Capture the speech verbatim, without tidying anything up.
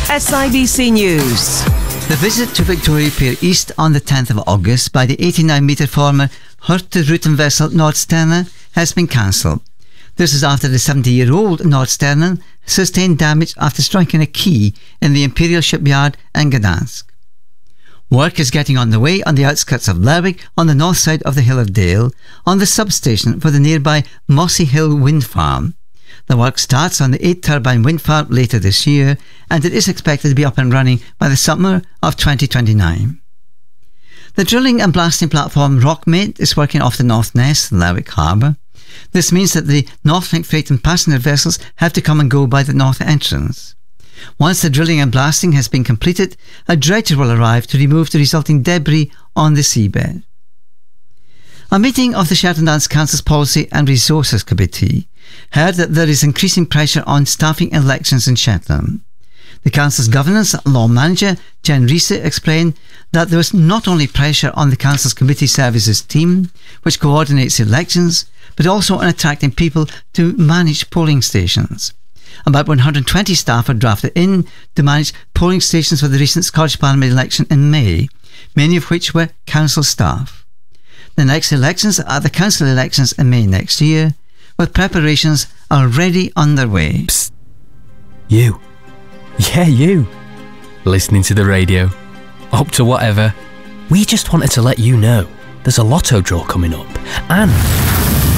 S I B C News. The visit to Victoria Pier East on the tenth of August by the eighty-nine metre former Hurtigruten vessel Nordstjernen has been cancelled. This is after the seventy-year-old Nordstjernen sustained damage after striking a quay in the Imperial Shipyard in Gdansk. Work is getting underway on the outskirts of Lerwick on the north side of the Hill of Dale on the substation for the nearby Mossy Hill wind farm. The work starts on the eight turbine wind farm later this year, and it is expected to be up and running by the summer of twenty twenty-nine. The drilling and blasting platform Rockmate is working off the North Ness in Lerwick Harbour. This means that the Northlink freight and passenger vessels have to come and go by the north entrance. Once the drilling and blasting has been completed, a dredger will arrive to remove the resulting debris on the seabed. A meeting of the Shetland Downs Council's Policy and Resources Committee heard that there is increasing pressure on staffing elections in Shetland. The Council's Governance Law Manager, Jen Reese, explained that there was not only pressure on the Council's Committee Services team, which coordinates elections, but also on attracting people to manage polling stations. About one hundred twenty staff are drafted in to manage polling stations for the recent Scottish Parliament election in May, many of which were council staff. The next elections are the council elections in May next year, with preparations already underway. Psst. You. Yeah, you. Listening to the radio. Up to whatever. We just wanted to let you know there's a lotto draw coming up, and